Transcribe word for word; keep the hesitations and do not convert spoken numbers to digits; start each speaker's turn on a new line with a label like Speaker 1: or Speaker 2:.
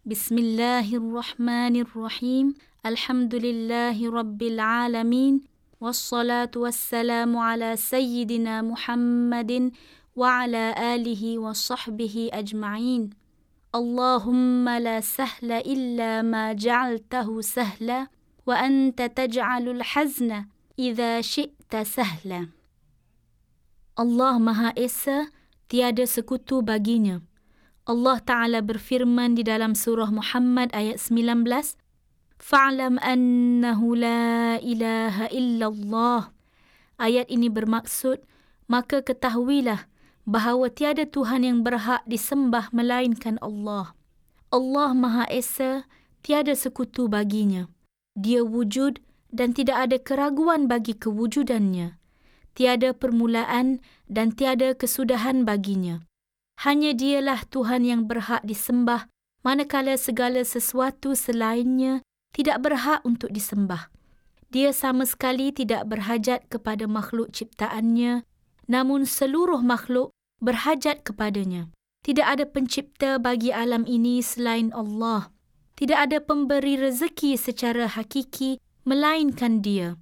Speaker 1: Bismillahirrahmanirrahim. Alhamdulillahi Rabbil Alamin. Wassalatu wassalamu ala Sayyidina Muhammadin wa ala alihi wa sahbihi ajma'in. Allahumma la sahla illa ma ja'altahu sahla wa anta taj'alul hazna idza syi'ta sahla. Allah Maha Esa, tiada sekutu baginya. Allah Ta'ala berfirman di dalam surah Muhammad ayat sembilan belas, Fa'lam annahu la ilaha illallah. Ayat ini bermaksud, maka ketahuilah bahawa tiada Tuhan yang berhak disembah melainkan Allah. Allah Maha Esa, tiada sekutu baginya. Dia wujud dan tidak ada keraguan bagi kewujudannya. Tiada permulaan dan tiada kesudahan baginya. Hanya dialah Tuhan yang berhak disembah, manakala segala sesuatu selainnya tidak berhak untuk disembah. Dia sama sekali tidak berhajat kepada makhluk ciptaannya, namun seluruh makhluk berhajat kepadanya. Tidak ada pencipta bagi alam ini selain Allah. Tidak ada pemberi rezeki secara hakiki melainkan Dia.